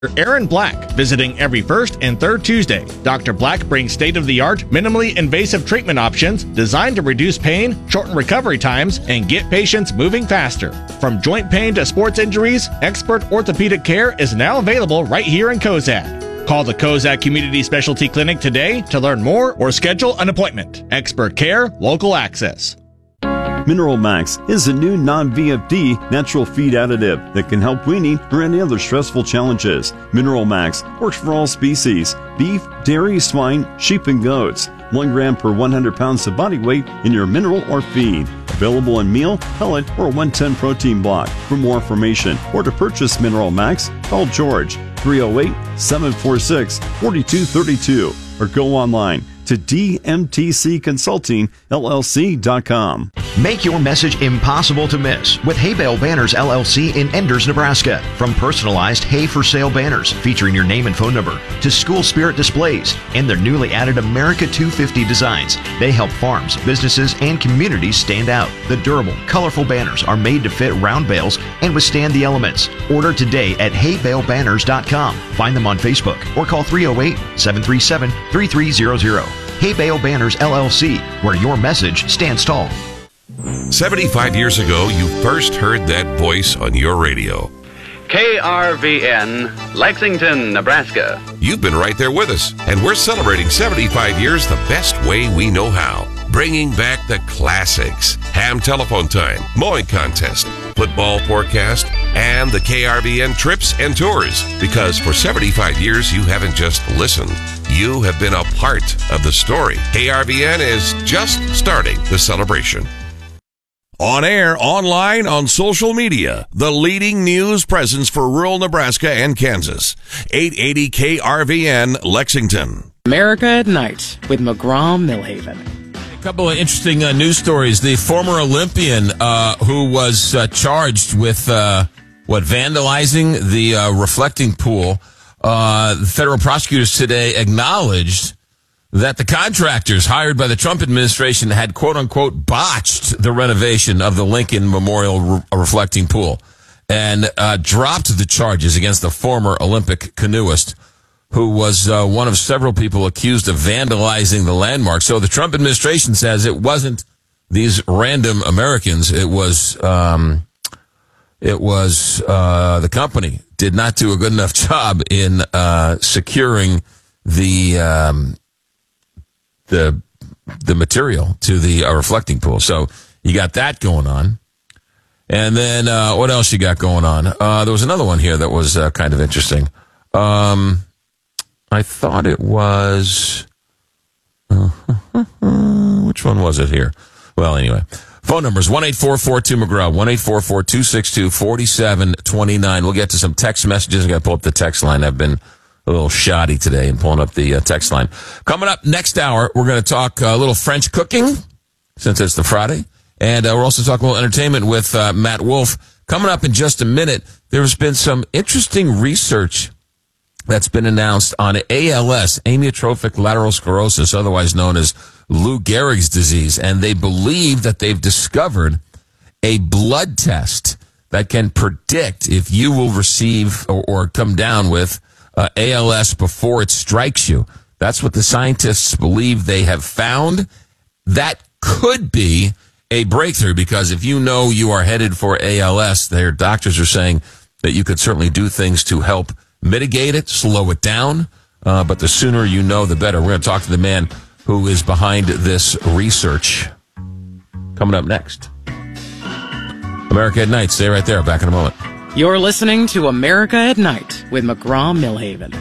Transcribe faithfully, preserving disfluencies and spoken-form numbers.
Aaron Black, visiting every first and third Tuesday. Doctor Black brings state-of-the-art, minimally invasive treatment options designed to reduce pain, shorten recovery times, and get patients moving faster. From joint pain to sports injuries, expert orthopedic care is now available right here in Cozad. Call the Cozad Community Specialty Clinic today to learn more or schedule an appointment. Expert care, local access. Mineral Max is a new non-V F D natural feed additive that can help weaning or any other stressful challenges. Mineral Max works for all species: beef, dairy, swine, sheep, and goats. One gram per one hundred pounds of body weight in your mineral or feed. Available in meal, pellet, or one ten protein block. For more information or to purchase Mineral Max, call George three oh eight, seven four six, four two three two or go online to d m t c consulting l l c dot com. Make your message impossible to miss with Hay Bale Banners L L C in Enders, Nebraska. From personalized hay for sale banners featuring your name and phone number to school spirit displays and their newly added America two fifty designs, they help farms, businesses, and communities stand out. The durable, colorful banners are made to fit round bales and withstand the elements. Order today at hay bale banners dot com. Find them on Facebook or call three oh eight, seven three seven, three three zero zero. Hay Bale Banners L L C, where your message stands tall. seventy-five years ago, you first heard that voice on your radio. K R V N, Lexington, Nebraska. You've been right there with us, and we're celebrating seventy-five years the best way we know how. Bringing back the classics. Ham telephone time, mowing contest, football forecast, and the K R V N trips and tours. Because for seventy-five years, you haven't just listened. You have been a part of the story. K R V N is just starting the celebration. On air, online, on social media, the leading news presence for rural Nebraska and Kansas. eight eighty K R V N, Lexington. America at Night with McGraw-Millhaven. A couple of interesting uh, news stories. The former Olympian uh, who was uh, charged with, uh, what, vandalizing the uh, reflecting pool, uh, the federal prosecutors today acknowledged that the contractors hired by the Trump administration had, quote-unquote, botched the renovation of the Lincoln Memorial re- reflecting pool and uh, dropped the charges against the former Olympic canoeist who was uh, one of several people accused of vandalizing the landmark. So the Trump administration says it wasn't these random Americans. It was um, it was uh, the company did not do a good enough job in uh, securing the um, the the material to the uh, reflecting pool. So you got that going on. And then uh, what else you got going on? Uh, there was another one here that was uh, kind of interesting. Um, I thought it was... Uh, which one was it here? Well, anyway. Phone number is one eight four four two McGraw, one eight four four two six two four seven two nine. We'll get to some text messages. I got to pull up the text line. I've been a little shoddy today in pulling up the uh, text line. Coming up next hour, we're going to talk a little French cooking, since it's the Friday. And uh, we're also talking a little entertainment with uh, Matt Wolf. Coming up in just a minute, there's been some interesting research that's been announced on A L S, amyotrophic lateral sclerosis, otherwise known as Lou Gehrig's disease. And they believe that they've discovered a blood test that can predict if you will receive or, or come down with uh, A L S before it strikes you. That's what the scientists believe they have found. That could be a breakthrough, because if you know you are headed for A L S, their doctors are saying that you could certainly do things to help mitigate it, slow it down, uh, but the sooner you know, the better. We're going to talk to the man who is behind this research. Coming up next. America at Night. Stay right there. Back in a moment. You're listening to America at Night with McGraw-Millhaven.